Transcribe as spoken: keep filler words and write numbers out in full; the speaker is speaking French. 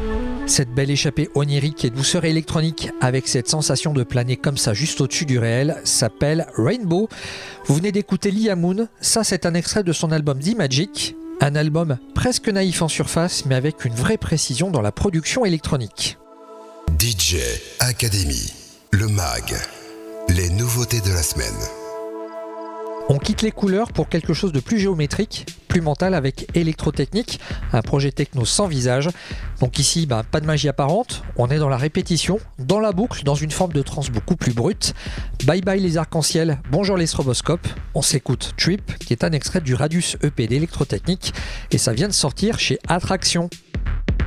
Cette belle échappée onirique et douceur électronique avec cette sensation de planer comme ça juste au-dessus du réel s'appelle Rainbow. Vous venez d'écouter Lia Moon, ça c'est un extrait de son album D-Magic, un album presque naïf en surface mais avec une vraie précision dans la production électronique. D J Academy, le mag, les nouveautés de la semaine. On quitte les couleurs pour quelque chose de plus géométrique, plus mental avec Électrotechnique, un projet techno sans visage. Donc ici, bah, pas de magie apparente, on est dans la répétition, dans la boucle, dans une forme de trance beaucoup plus brute. Bye bye les arcs-en-ciel, bonjour les stroboscopes. On s'écoute Trip, qui est un extrait du Radius E P d'Électrotechnique, et ça vient de sortir chez Attraction.